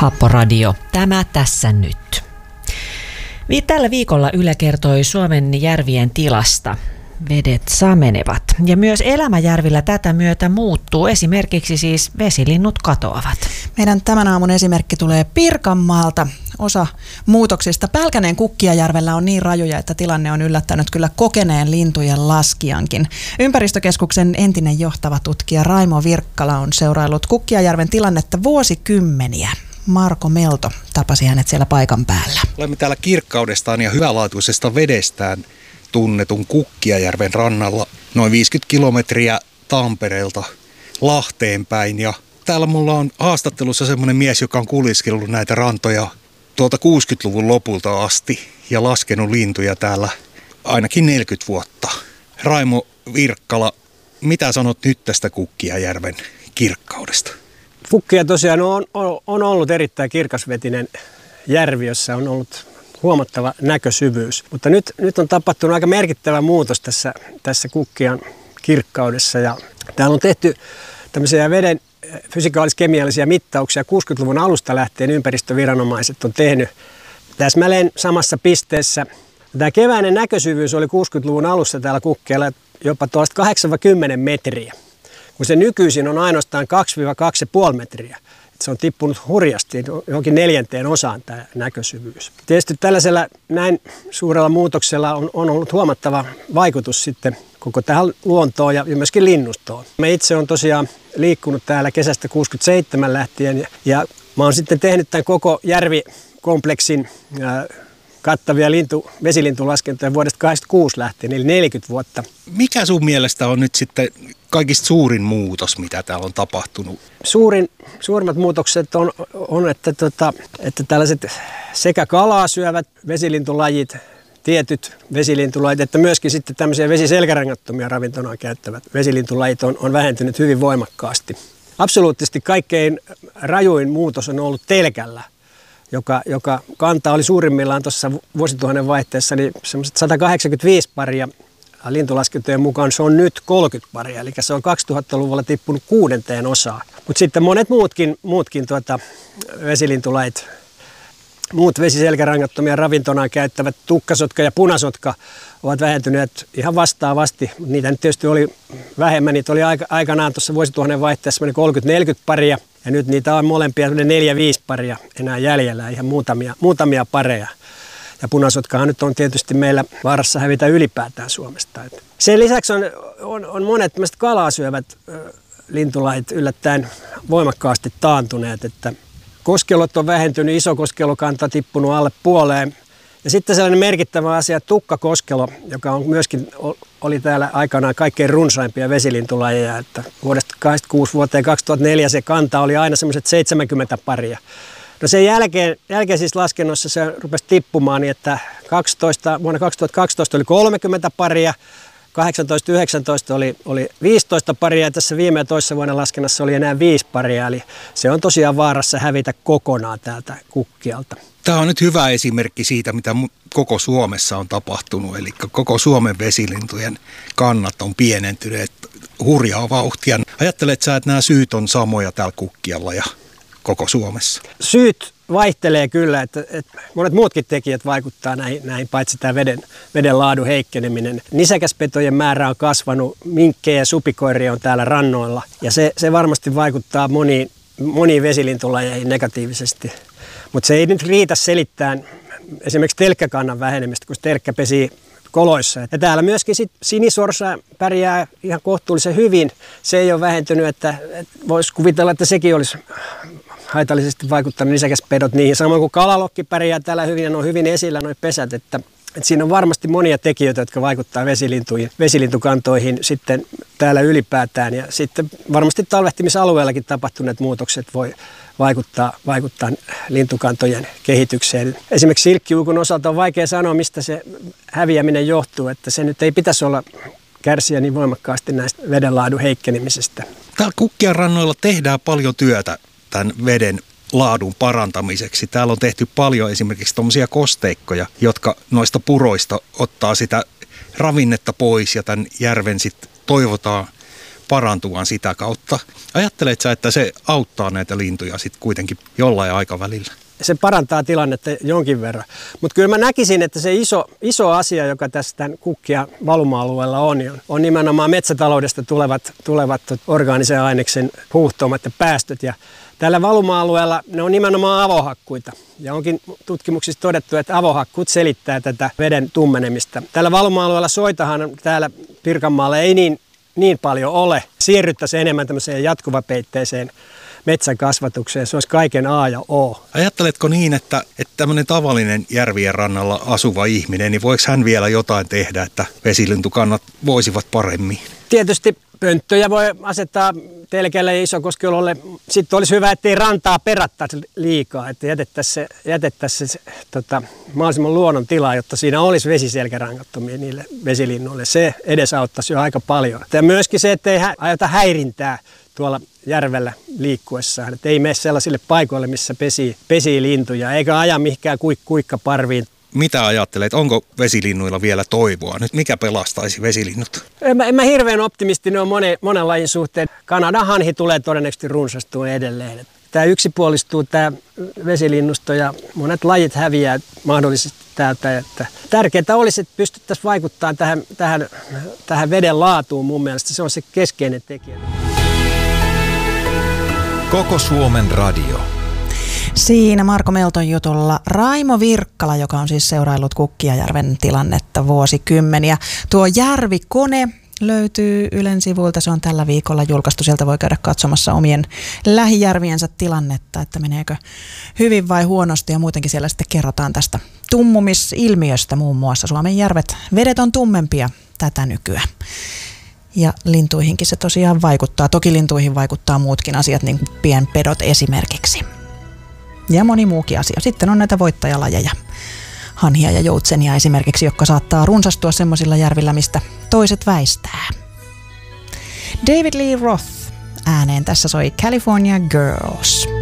Happoradio, tämä tässä nyt. Tällä viikolla Yle kertoi Suomen järvien tilasta. Vedet samenevat ja myös elämä järvillä tätä myötä muuttuu. Esimerkiksi siis vesilinnut katoavat. Meidän tämän aamun esimerkki tulee Pirkanmaalta. Osa muutoksista Pälkäneen Kukkijajärvellä on niin rajuja, että tilanne on yllättänyt kyllä kokeneen lintujen laskijankin. Ympäristökeskuksen entinen johtava tutkija Raimo Virkkala on seuraillut Kukkijajärven tilannetta vuosikymmeniä. Marko Melto tapasi hänet siellä paikan päällä. Olemme täällä kirkkaudestaan ja hyvälaatuisesta vedestään tunnetun Kukkijajärven rannalla noin 50 kilometriä Tampereelta Lahteen päin. Ja täällä mulla on haastattelussa semmoinen mies, joka on kuljeskellut näitä rantoja tuolta 60-luvun lopulta asti ja laskenut lintuja täällä ainakin 40 vuotta. Raimo Virkkala, mitä sanot nyt tästä Kukkijajärven kirkkaudesta? Kukkija tosiaan on ollut erittäin kirkasvetinen järvi, jossa on ollut huomattava näkösyvyys. Mutta nyt on tapahtunut aika merkittävä muutos tässä Kukkijan kirkkaudessa. Ja täällä on tehty tämmöisiä veden fysikaalis-kemiallisia mittauksia. 60-luvun alusta lähtien ympäristöviranomaiset on tehnyt täsmälleen samassa pisteessä. Tämä keväinen näkösyvyys oli 60-luvun alussa täällä Kukkijalla jopa tuollaista 8-10 metriä. Kun se nykyisin on ainoastaan 2-2,5 metriä. Se on tippunut hurjasti johonkin 1/4 tämä näkösyvyys. Tietysti tällaisella näin suurella muutoksella on ollut huomattava vaikutus sitten koko tähän luontoon ja myöskin linnustoon. Mä itse olen tosiaan liikkunut täällä kesästä 67 lähtien ja mä oon sitten tehnyt tämän koko järvikompleksin kattavia vesilintulaskentoja vuodesta 1986 lähtien, eli 40 vuotta. Mikä sun mielestä on nyt sitten kaikista suurin muutos, mitä täällä on tapahtunut? Suurimmat muutokset on että tällaiset sekä kalaa syövät vesilintulajit, tietyt vesilintulajit, että myöskin sitten tämmöisiä vesiselkärangattomia ravintonaan käyttävät vesilintulajit on vähentynyt hyvin voimakkaasti. Absoluuttisesti kaikkein rajuin muutos on ollut telkällä, joka kanta oli suurimmillaan tuossa vuosituhannen vaihteessa, niin semmoiset 185 paria. Lintulaskentojen mukaan se on nyt 30 paria, eli se on 2000-luvulla tippunut 1/6. Mutta sitten monet muutkin vesilintulajit, muut vesiselkärangattomia ravintonaan käyttävät tukkasotka ja punasotka ovat vähentyneet ihan vastaavasti. Niitä nyt tietysti oli vähemmän, niitä oli aikanaan tuossa vuosituhannen vaihteessa 30-40 paria, ja nyt niitä on molempia 4-5 paria enää jäljellä, ihan muutamia pareja. Ja punasotkahan nyt on tietysti meillä vaarassa hävitä ylipäätään Suomesta. Sen lisäksi on monet kalaa syövät lintulajit yllättäen voimakkaasti taantuneet. Että koskelot on vähentynyt, iso koskelokanta tippunut alle puoleen. Ja sitten sellainen merkittävä asia, tukkakoskelo, joka on myöskin oli täällä aikanaan kaikkein runsaimpia vesilintulajeja. Että vuodesta 1986 vuoteen 2004 se kanta oli aina semmoiset 70 paria. No sen jälkeen siis laskennossa se rupesi tippumaan niin, että vuonna 2012 oli 30 paria, 18-19 oli 15 paria ja tässä viime ja toissa vuonna laskennassa oli enää 5 paria. Eli se on tosiaan vaarassa hävitä kokonaan täältä Kukkijalta. Tämä on nyt hyvä esimerkki siitä, mitä koko Suomessa on tapahtunut. Eli koko Suomen vesilintujen kannat on pienentyneet hurjaa vauhtia. Ajattelet sä, että nämä syyt on samoja täällä Kukkijalla ja koko Suomessa? Syyt vaihtelee kyllä, että monet muutkin tekijät vaikuttaa näihin paitsi tämä veden laadun heikkeneminen. Nisäkäspetojen määrä on kasvanut, minkkejä ja supikoiria on täällä rannoilla ja se varmasti vaikuttaa moniin vesilintulajeihin negatiivisesti. Mutta se ei nyt riitä selittämään esimerkiksi telkkäkannan vähenemistä, kun telkkä pesii koloissa. Ja täällä myöskin sinisorsa pärjää ihan kohtuullisen hyvin. Se ei ole vähentynyt, että voisi kuvitella, että sekin olisi haitallisesti vaikuttanut nisäkäspedot niihin. Samoin kuin kalalokki pärjää täällä hyvin ja ne on hyvin esillä nuo pesät. Että siinä on varmasti monia tekijöitä, jotka vaikuttaa vesilintukantoihin sitten täällä ylipäätään. Ja sitten varmasti talvehtimisalueellakin tapahtuneet muutokset voi vaikuttaa lintukantojen kehitykseen. Esimerkiksi silkkiuikun osalta on vaikea sanoa, mistä se häviäminen johtuu, että se nyt ei pitäisi olla kärsiä niin voimakkaasti näistä vedenlaadun heikkenemisestä. Täällä Kukkijan rannoilla tehdään paljon työtä tämän veden laadun parantamiseksi. Täällä on tehty paljon esimerkiksi tuommoisia kosteikkoja, jotka noista puroista ottaa sitä ravinnetta pois ja tämän järven sitten toivotaan parantumaan sitä kautta. Ajattelet sä, että se auttaa näitä lintuja sitten kuitenkin jollain aikavälillä? Se parantaa tilannetta jonkin verran. Mutta kyllä mä näkisin, että se iso asia, joka tässä tämän kukkia valuma-alueella on nimenomaan metsätaloudesta tulevat orgaanisen aineksen huuhtoumat ja päästöt. Ja tällä valuma-alueella ne on nimenomaan avohakkuita. Ja onkin tutkimuksissa todettu, että avohakkuut selittää tätä veden tummenemista. Tällä valuma-alueella soitahan täällä Pirkanmaalla ei niin paljon ole. Siirryttäisiin enemmän tämmöiseen jatkuvapeitteiseen metsän kasvatukseen. Se olisi kaiken A ja O. Ajatteletko niin, että tämmöinen tavallinen järvien rannalla asuva ihminen, niin voiko hän vielä jotain tehdä, että vesilintukannat voisivat paremmin? Tietysti pönttöjä voi asettaa Telkeälle ja Isokoskiolle. Sitten olisi hyvä, ettei rantaa perattaisi liikaa, että jätettäisiin se mahdollisimman luonnon tilaa, jotta siinä olisi vesiselkärangattomia niille vesilinnuille. Se edesauttaisi jo aika paljon. Ja myöskin se, ettei ajata häirintää tuolla järvellä liikkuessaan. Että ei mene sellaisille paikoille, missä pesii lintuja, eikä aja mihinkään kuikkaparviin. Mitä ajattelet, onko vesilinnuilla vielä toivoa? Nyt mikä pelastaisi vesilinnut? En mä hirveän optimistinen ole monen lajin suhteen. Kanadan hanhi tulee todennäköisesti runsastumaan edelleen. Tämä yksipuolistuu tämä vesilinnusto ja monet lajit häviää mahdollisesti täältä. Että tärkeää olisi, että pystyttäisiin vaikuttamaan tähän veden laatuun mun mielestä. Se on se keskeinen tekijä. Koko Suomen radio. Siinä Marko Melton jutulla Raimo Virkkala, joka on siis seuraillut Kukkijärven tilannetta vuosikymmeniä. Tuo järvikone löytyy Ylen sivuilta. Se on tällä viikolla julkaistu. Sieltä voi käydä katsomassa omien lähijärviensä tilannetta, että meneekö hyvin vai huonosti. Ja muutenkin siellä sitten kerrotaan tästä tummumisilmiöstä muun muassa. Suomen vedet on tummempia tätä nykyään. Ja lintuihinkin se tosiaan vaikuttaa. Toki lintuihin vaikuttaa muutkin asiat, niin kuin pienpedot esimerkiksi. Ja moni muukin asia. Sitten on näitä voittajalajeja, hanhia ja joutsenia esimerkiksi, jotka saattaa runsastua semmoisilla järvillä, mistä toiset väistää. David Lee Roth ääneen tässä soi California Girls.